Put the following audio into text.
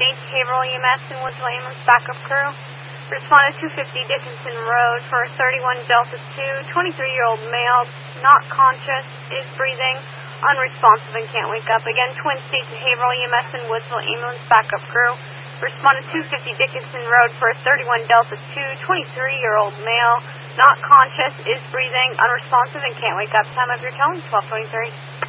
State Behavioral EMS and Woodsville Ambulance backup crew. Respond to 250 Dickinson Road for a 31 Delta 2, 23-year-old male, not conscious, is breathing, unresponsive, and can't wake up. Again, Twin State Behavioral EMS and Woodsville Ambulance backup crew. Respond to 250 Dickinson Road for a 31 Delta 2, 23-year-old male, not conscious, is breathing, unresponsive, and can't wake up. Time of your towing, 12:23.